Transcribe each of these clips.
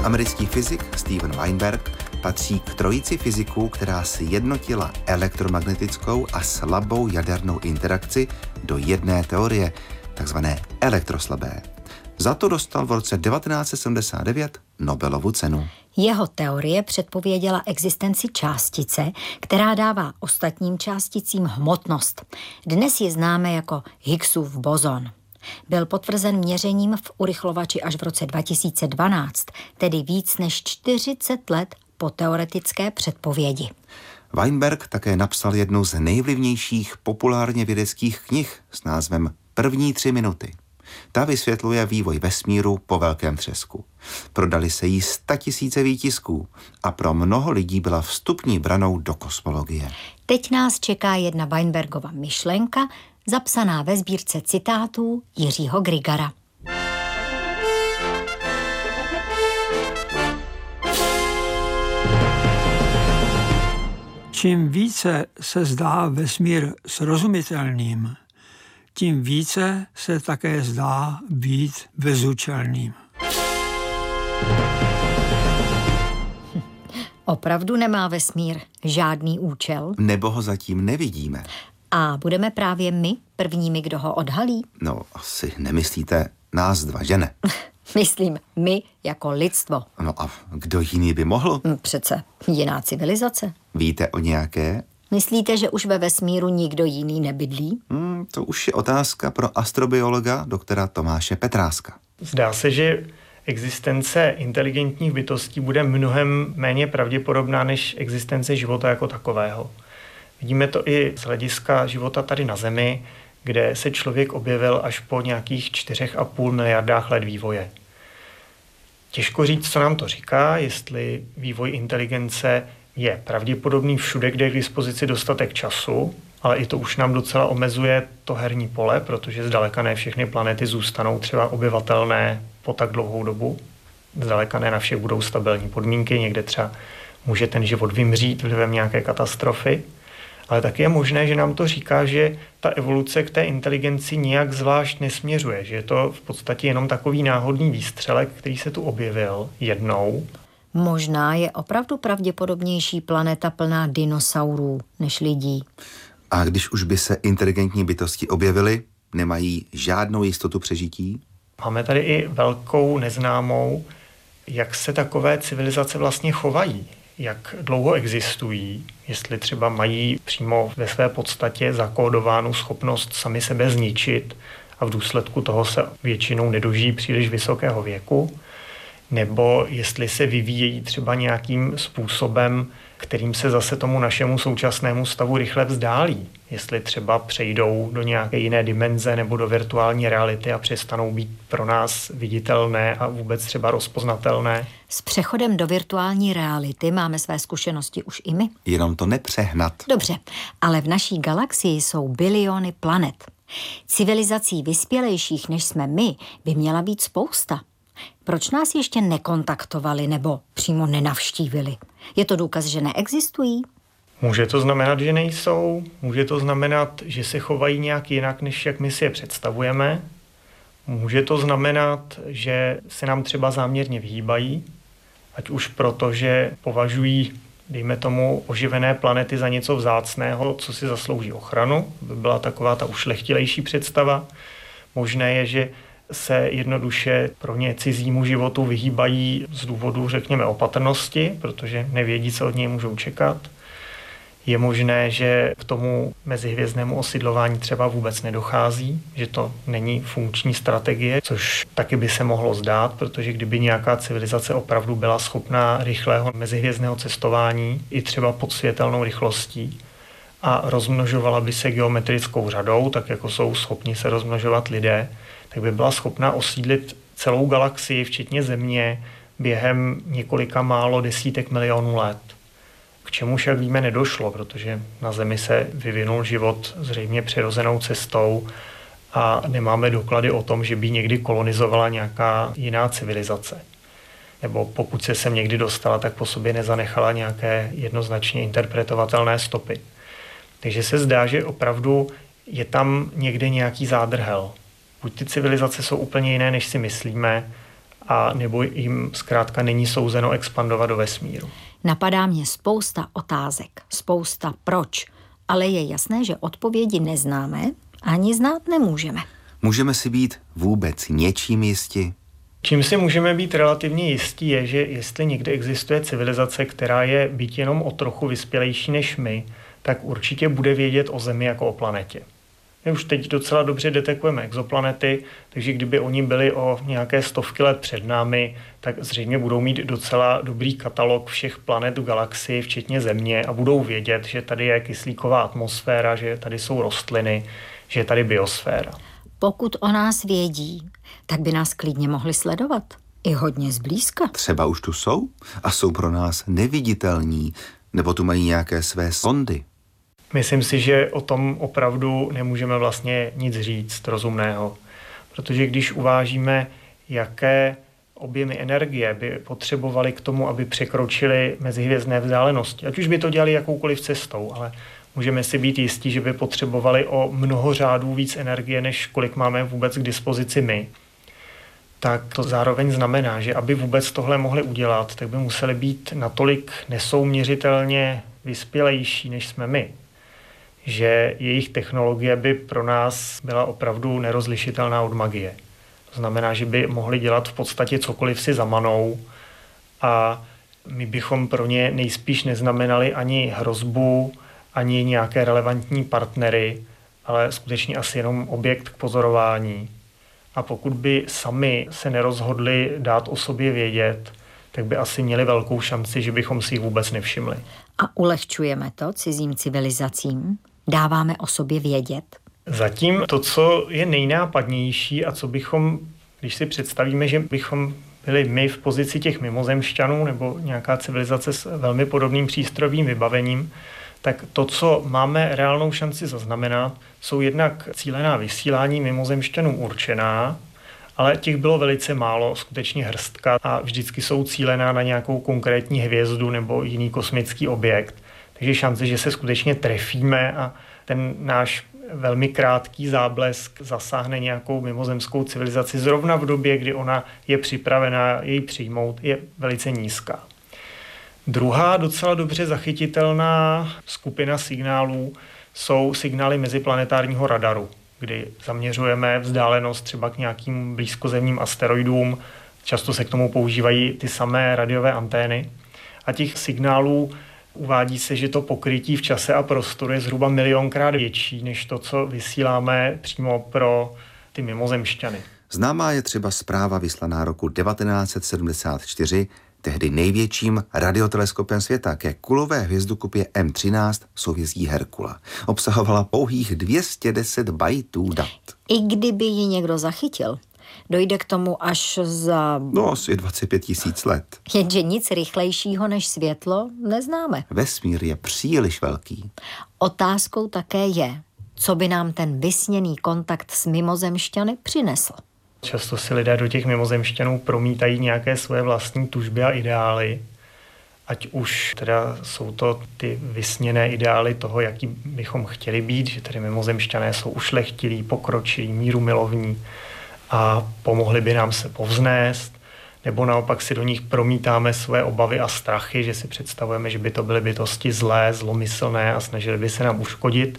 Americký fyzik Steven Weinberg patří k trojici fyziků, která si jednotila elektromagnetickou a slabou jadernou interakci do jedné teorie, takzvané elektroslabé. Za to dostal v roce 1979 Nobelovu cenu. Jeho teorie předpověděla existenci částice, která dává ostatním částicím hmotnost. Dnes ji známe jako Higgsův bozon. Byl potvrzen měřením v urychlovači až v roce 2012, tedy víc než 40 let po teoretické předpovědi. Weinberg také napsal jednu z nejvlivnějších populárně vědeckých knih s názvem První 3 minuty. Ta vysvětluje vývoj vesmíru po velkém třesku. Prodali se jí 100 000 výtisků a pro mnoho lidí byla vstupní branou do kosmologie. Teď nás čeká jedna Weinbergova myšlenka, zapsaná ve sbírce citátů Jiřího Grigara. Čím více se zdá vesmír srozumitelným, tím více se také zdá být bezúčelným. Opravdu nemá vesmír žádný účel? Nebo ho zatím nevidíme. A budeme právě my prvními, kdo ho odhalí? No, asi nemyslíte nás dva, že ne? Myslím my jako lidstvo. No a kdo jiný by mohl? Přece jiná civilizace. Víte o nějaké? Myslíte, že už ve vesmíru nikdo jiný nebydlí? To už je otázka pro astrobiologa doktora Tomáše Petráska. Zdá se, že existence inteligentních bytostí bude mnohem méně pravděpodobná než existence života jako takového. Vidíme to i z hlediska života tady na Zemi, kde se člověk objevil až po nějakých 4,5 miliardách let vývoje. Těžko říct, co nám to říká, jestli vývoj inteligence je pravděpodobný všude, kde je k dispozici dostatek času, ale i to už nám docela omezuje to herní pole, protože zdaleka ne všechny planety zůstanou třeba obyvatelné po tak dlouhou dobu. Zdaleka ne na všech budou stabilní podmínky, někde třeba může ten život vymřít vlivem nějaké katastrofy. Ale taky je možné, že nám to říká, že ta evoluce k té inteligenci nijak zvlášť nesměřuje, že je to v podstatě jenom takový náhodný výstřelek, který se tu objevil jednou. Možná je opravdu pravděpodobnější planeta plná dinosaurů než lidí. A když už by se inteligentní bytosti objevily, nemají žádnou jistotu přežití? Máme tady i velkou neznámou, jak se takové civilizace vlastně chovají, jak dlouho existují, jestli třeba mají přímo ve své podstatě zakódovánu schopnost sami sebe zničit a v důsledku toho se většinou nedožijí příliš vysokého věku, nebo jestli se vyvíjejí třeba nějakým způsobem, kterým se zase tomu našemu současnému stavu rychle vzdálí. Jestli třeba přejdou do nějaké jiné dimenze nebo do virtuální reality a přestanou být pro nás viditelné a vůbec třeba rozpoznatelné. S přechodem do virtuální reality máme své zkušenosti už i my. Jenom to nepřehnat. Dobře, ale v naší galaxii jsou biliony planet. Civilizací vyspělejších, než jsme my, by měla být spousta. Proč nás ještě nekontaktovali nebo přímo nenavštívili? Je to důkaz, že neexistují? Může to znamenat, že nejsou, může to znamenat, že se chovají nějak jinak, než jak my si je představujeme. Může to znamenat, že se nám třeba záměrně vyhýbají, ať už proto, že považují, dejme tomu, oživené planety za něco vzácného, co si zaslouží ochranu. To by byla taková ta ušlechtilejší představa. Možné je, že se jednoduše pro ně cizímu životu vyhýbají z důvodu, řekněme, opatrnosti, protože nevědí, co od něj můžou čekat. Je možné, že k tomu mezihvězdnému osidlování třeba vůbec nedochází, že to není funkční strategie, což taky by se mohlo zdát, protože kdyby nějaká civilizace opravdu byla schopná rychlého mezihvězdného cestování, i třeba pod světelnou rychlostí, a rozmnožovala by se geometrickou řadou, tak jako jsou schopni se rozmnožovat lidé, tak by byla schopná osídlit celou galaxii, včetně Země, během několika málo desítek milionů let. K čemu však víme nedošlo, protože na Zemi se vyvinul život zřejmě přirozenou cestou a nemáme doklady o tom, že by někdy kolonizovala nějaká jiná civilizace. Nebo pokud se sem někdy dostala, tak po sobě nezanechala nějaké jednoznačně interpretovatelné stopy. Takže se zdá, že opravdu je tam někde nějaký zádrhel. Buď ty civilizace jsou úplně jiné, než si myslíme, a nebo jim zkrátka není souzeno expandovat do vesmíru. Napadá mě spousta otázek, spousta proč, ale je jasné, že odpovědi neznáme ani znát nemůžeme. Můžeme si být vůbec něčím jisti? Čím si můžeme být relativně jistí je, že jestli někde existuje civilizace, která je byť jenom o trochu vyspělejší než my, tak určitě bude vědět o Zemi jako o planetě. My už teď docela dobře detekujeme exoplanety, takže kdyby oni byli o nějaké stovky let před námi, tak zřejmě budou mít docela dobrý katalog všech planet v galaxii, včetně Země, a budou vědět, že tady je kyslíková atmosféra, že tady jsou rostliny, že je tady biosféra. Pokud o nás vědí, tak by nás klidně mohli sledovat. I hodně zblízka. Třeba už tu jsou a jsou pro nás neviditelní, nebo tu mají nějaké své sondy. Myslím si, že o tom opravdu nemůžeme vlastně nic říct rozumného. Protože když uvážíme, jaké objemy energie by potřebovali k tomu, aby překročili mezihvězdné vzdálenosti, ať už by to dělali jakoukoliv cestou, ale můžeme si být jistí, že by potřebovali o mnoho řádů víc energie, než kolik máme vůbec k dispozici my. Tak to zároveň znamená, že aby vůbec tohle mohli udělat, tak by museli být natolik nesouměřitelně vyspělejší, než jsme my. Že jejich technologie by pro nás byla opravdu nerozlišitelná od magie. To znamená, že by mohli dělat v podstatě cokoliv si zamanou a my bychom pro ně nejspíš neznamenali ani hrozbu, ani nějaké relevantní partnery, ale skutečně asi jenom objekt k pozorování. A pokud by sami se nerozhodli dát o sobě vědět, tak by asi měli velkou šanci, že bychom si jich vůbec nevšimli. A ulehčujeme to cizím civilizacím? Dáváme o sobě vědět? Zatím to, co je nejnápadnější a co bychom, když si představíme, že bychom byli my v pozici těch mimozemšťanů nebo nějaká civilizace s velmi podobným přístrojovým vybavením, tak to, co máme reálnou šanci zaznamenat, jsou jednak cílená vysílání mimozemšťanů určená, ale těch bylo velice málo, skutečně hrstka a vždycky jsou cílená na nějakou konkrétní hvězdu nebo jiný kosmický objekt. Takže šance, že se skutečně trefíme a ten náš velmi krátký záblesk zasáhne nějakou mimozemskou civilizaci zrovna v době, kdy ona je připravená jej přijmout, je velice nízká. Druhá docela dobře zachytitelná skupina signálů jsou signály meziplanetárního radaru, kdy zaměřujeme vzdálenost třeba k nějakým blízkozemním asteroidům. Často se k tomu používají ty samé radiové antény. A těch signálů uvádí se, že to pokrytí v čase a prostoru je zhruba 1 milionkrát větší, než to, co vysíláme přímo pro ty mimozemšťany. Známá je třeba zpráva vyslaná roku 1974, tehdy největším radioteleskopem světa ke kulové hvězdokupě M13 souhvězdí Herkula. Obsahovala pouhých 210 bajtů dat. I kdyby ji někdo zachytil, dojde k tomu až za... asi 25 000 let. Jenže nic rychlejšího než světlo neznáme. Vesmír je příliš velký. Otázkou také je, co by nám ten vysněný kontakt s mimozemšťany přinesl. Často si lidé do těch mimozemšťanů promítají nějaké svoje vlastní tužby a ideály. Ať už teda jsou to ty vysněné ideály toho, jaký bychom chtěli být, že tedy mimozemšťané jsou ušlechtilí, pokročilí, mírumilovní a pomohli by nám se povznést, nebo naopak si do nich promítáme svoje obavy a strachy, že si představujeme, že by to byly bytosti zlé, zlomyslné a snažili by se nám uškodit.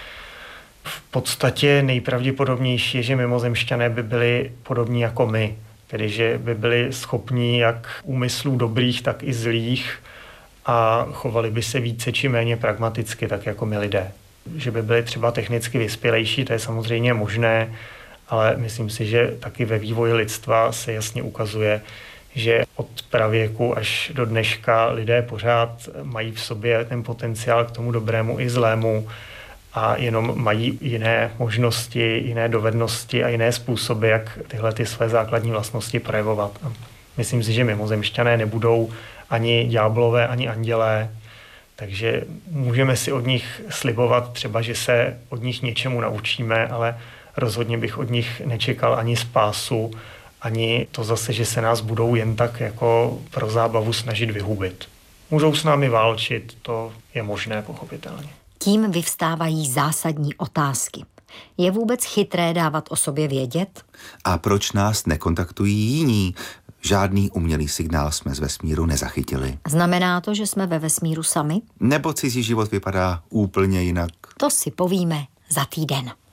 V podstatě nejpravděpodobnější je, že mimozemšťané by byli podobní jako my, tedy že by byli schopní jak úmyslů dobrých, tak i zlých a chovali by se více či méně pragmaticky, tak jako my lidé. Že by byli třeba technicky vyspělejší, to je samozřejmě možné, ale myslím si, že taky ve vývoji lidstva se jasně ukazuje, že od pravěku až do dneška lidé pořád mají v sobě ten potenciál k tomu dobrému i zlému a jenom mají jiné možnosti, jiné dovednosti a jiné způsoby, jak tyhle ty své základní vlastnosti projevovat. Myslím si, že mimozemšťané nebudou ani ďáblové, ani andělé, takže můžeme si od nich slibovat třeba, že se od nich něčemu naučíme, ale rozhodně bych od nich nečekal ani spásu, ani to zase, že se nás budou jen tak jako pro zábavu snažit vyhubit. Můžou s námi válčit, to je možné pochopitelně. Tím vyvstávají zásadní otázky. Je vůbec chytré dávat o sobě vědět? A proč nás nekontaktují jiní? žádný umělý signál jsme z vesmíru nezachytili. Znamená to, že jsme ve vesmíru sami? Nebo cizí život vypadá úplně jinak? To si povíme za týden.